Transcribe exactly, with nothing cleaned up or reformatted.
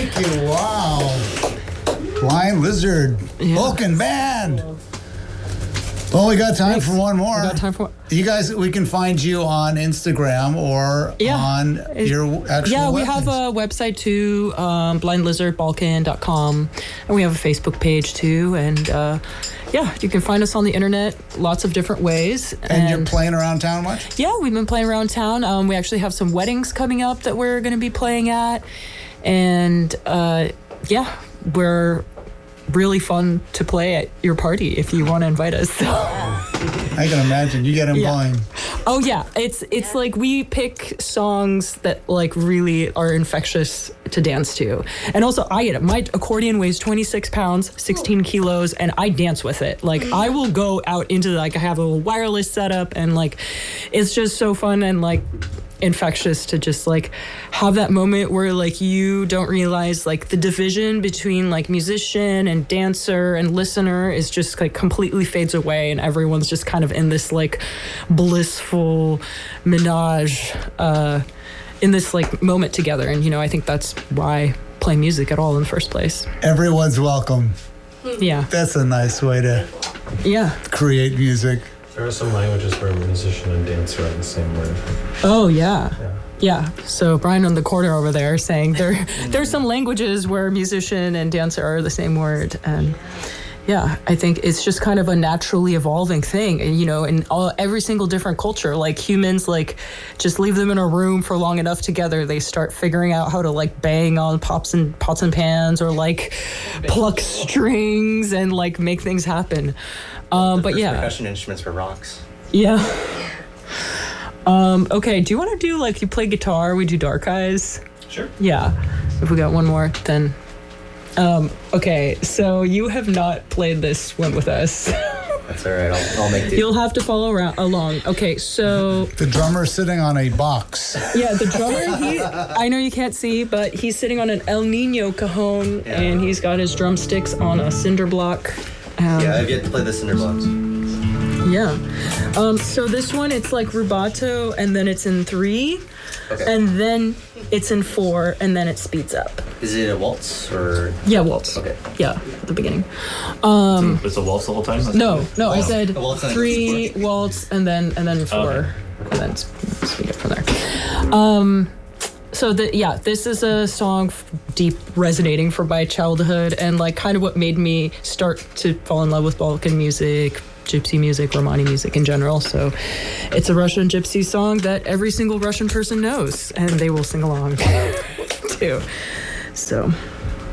Thank you. Wow. Blind Lizard, Yeah. Balkan Band. Well, we got time Thanks. for one more. We got time for You guys, we can find you on Instagram or Yeah. on It's- your actual Yeah, we webpage. have a website too, um, blind lizard balkan dot com. And we have a Facebook page too. And uh, yeah, you can find us on the internet lots of different ways. And, you're playing around town much? Yeah, we've been playing around town. Um, we actually have some weddings coming up that we're going to be playing at. And uh, yeah, we're really fun to play at your party if you want to invite us. I can imagine. You get them Yeah. going. Oh yeah, it's it's like we pick songs that like really are infectious to dance to. And also I get it. My accordion weighs twenty-six pounds, sixteen kilos, and I dance with it. Like I will go out into like I have a wireless setup and like it's just so fun and like infectious to just like have that moment where like you don't realize like the division between like musician and dancer and listener is just like completely fades away and everyone's just kind of in this like blissful menage uh in this like moment together. And you know, I think that's why I play music at all in the first place. Everyone's welcome. Yeah. That's a nice way to Yeah. create music. There are some languages where musician and dancer are the same word. Oh yeah. Yeah. Yeah, so Brian on the corner over there saying there there's some languages where musician and dancer are the same word, and yeah, I think it's just kind of a naturally evolving thing, and you know, in all every single different culture, like humans, like just leave them in a room for long enough together, they start figuring out how to like bang on pots and pots and pans or like pluck strings and like make things happen. Um, but First yeah, percussion instruments were rocks. yeah. Um, okay, do you want to do like you play guitar? We do Dark Eyes. Sure. Yeah. If we got one more, then. Um, okay, so you have not played this one with us. That's all right. I'll, I'll make do. You'll have to follow around along. Okay, so The drummer's sitting on a box. yeah, the drummer. He, I know you can't see, but he's sitting on an El Nino cajon, Yeah. and he's got his drumsticks on a cinder block. Um, Yeah, I've yet to play the cinder blocks. Yeah. Um, so this one, it's like rubato, and then it's in three, Okay. and then it's in four, and then it speeds up. Is it a waltz or? Yeah, waltz. Okay. Yeah, at the beginning. Um, It's a waltz the whole time? That's no, good. no, I Oh, said a waltz and three four. waltz, and then and then four, Okay. and then s- speed up from there. Um, so the yeah, this is a song f- deep resonating from my childhood, and like kind of what made me start to fall in love with Balkan music, gypsy music, Romani music in general. So it's a Russian gypsy song that every single Russian person knows, and they will sing along too. So